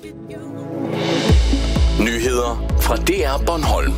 Nyheder fra DR Bornholm.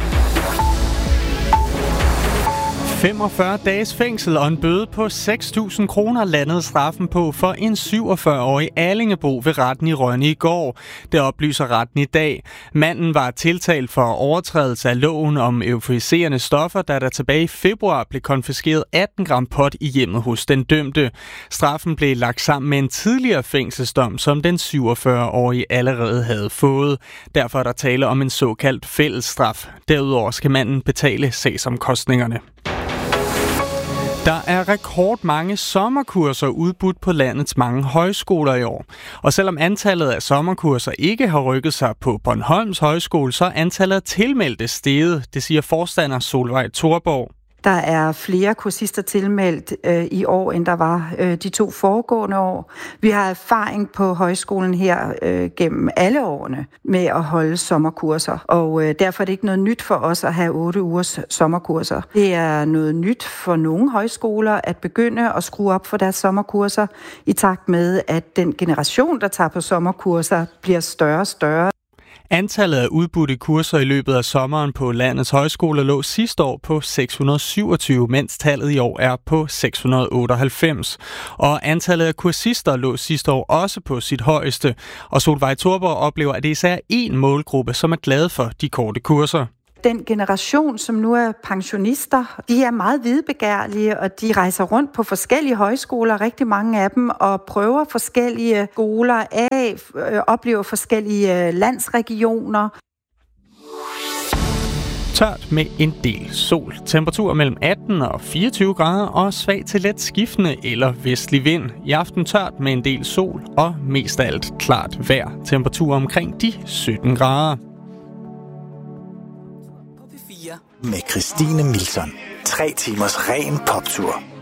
45 dages fængsel og en bøde på 6.000 kroner landede straffen på for en 47-årig Allingebro ved retten i Rønne i går. Det oplyser retten i dag. Manden var tiltalt for overtrædelse af loven om euforiserende stoffer, da der tilbage i februar blev konfiskeret 18 gram pot i hjemmet hos den dømte. Straffen blev lagt sammen med en tidligere fængselsdom, som den 47-årige allerede havde fået. Derfor er der tale om en såkaldt fællesstraf. Derudover skal manden betale sagsomkostningerne. Der er rekordmange sommerkurser udbudt på landets mange højskoler i år. Og selvom antallet af sommerkurser ikke har rykket sig på Bornholms Højskole, så er antallet af tilmeldte steget, det siger forstander Solvej Thorborg. Der er flere kursister tilmeldt i år, end der var de 2 foregående år. Vi har erfaring på højskolen her gennem alle årene med at holde sommerkurser, og derfor er det ikke noget nyt for os at have 8 ugers sommerkurser. Det er noget nyt for nogle højskoler at begynde at skrue op for deres sommerkurser, i takt med, at den generation, der tager på sommerkurser, bliver større og større. Antallet af udbudte kurser i løbet af sommeren på landets højskoler lå sidste år på 627, mens tallet i år er på 698. Og antallet af kursister lå sidste år også på sit højeste. Og Solvej Thorborg oplever, at det især er én målgruppe, som er glade for de korte kurser. Den generation, som nu er pensionister, de er meget videbegærlige, og de rejser rundt på forskellige højskoler, rigtig mange af dem, og prøver forskellige skoler af, oplever forskellige landsregioner. Tørt med en del sol. Temperatur mellem 18 og 24 grader og svag til let skiftende eller vestlig vind. I aften tørt med en del sol og mest af alt klart vejr. Temperatur omkring de 17 grader. Med Christine Milton. 3 timers ren poptur.